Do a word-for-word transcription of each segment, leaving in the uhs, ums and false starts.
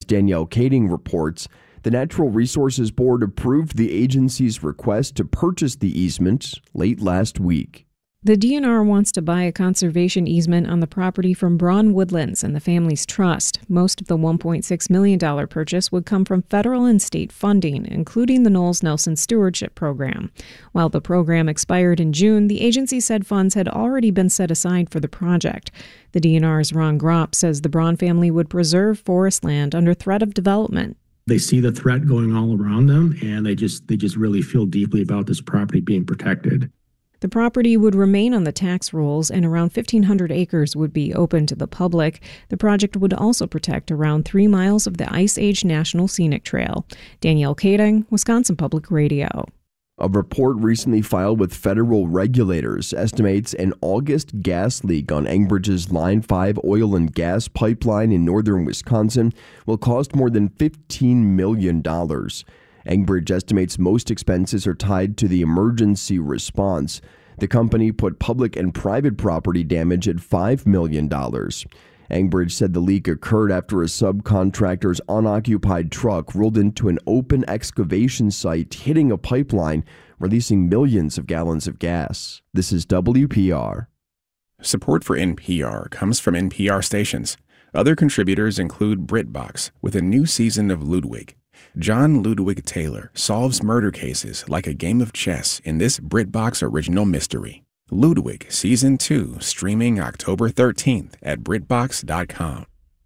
Danielle Kading reports. The Natural Resources Board approved the agency's request to purchase the easement late last week. The D N R wants to buy a conservation easement on the property from Braun Woodlands and the family's trust. Most of the one point six million dollars purchase would come from federal and state funding, including the Knowles Nelson Stewardship Program. While the program expired in June, the agency said funds had already been set aside for the project. The D N R's Ron Gropp says the Braun family would preserve forest land under threat of development. They see the threat going all around them, and they just they just really feel deeply about this property being protected. The property would remain on the tax rolls, and around fifteen hundred acres would be open to the public. The project would also protect around three miles of the Ice Age National Scenic Trail. Danielle Kading, Wisconsin Public Radio. A report recently filed with federal regulators estimates an August gas leak on Enbridge's Line five oil and gas pipeline in northern Wisconsin will cost more than fifteen million dollars. Enbridge estimates most expenses are tied to the emergency response. The company put public and private property damage at five million dollars. Enbridge said the leak occurred after a subcontractor's unoccupied truck rolled into an open excavation site, hitting a pipeline, releasing millions of gallons of gas. This is W P R. Support for N P R comes from N P R stations. Other contributors include BritBox with a new season of Ludwig. John Ludwig Taylor solves murder cases like a game of chess in this BritBox original mystery. Ludwig Season two, streaming October thirteenth at Britbox dot com.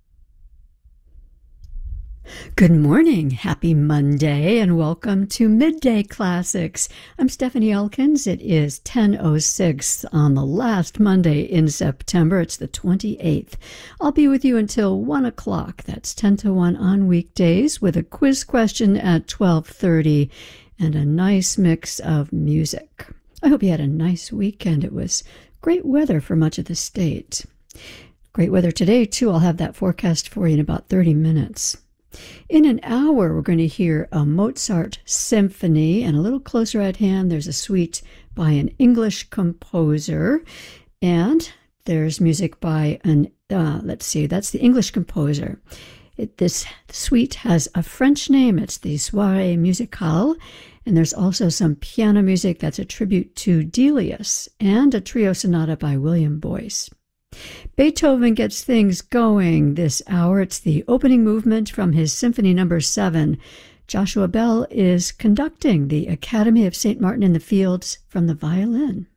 Good morning, happy Monday, and welcome to Midday Classics. I'm Stephanie Elkins. It is ten oh six on the last Monday in September. It's the twenty-eighth. I'll be with you until one o'clock. That's ten to one on weekdays with a quiz question at twelve thirty and a nice mix of music. I hope you had a nice weekend. It was great weather for much of the state. Great weather today, too. I'll have that forecast for you in about thirty minutes. In an hour, we're going to hear a Mozart symphony, and a little closer at hand, there's a suite by an English composer, and there's music by an, uh, let's see, that's the English composer. It, this suite has a French name. It's the Soirée Musicale, and there's also some piano music that's a tribute to Delius, and a trio sonata by William Boyce. Beethoven gets things going this hour. It's the opening movement from his Symphony Number seven. Joshua Bell is conducting the Academy of Saint Martin in the Fields from the violin.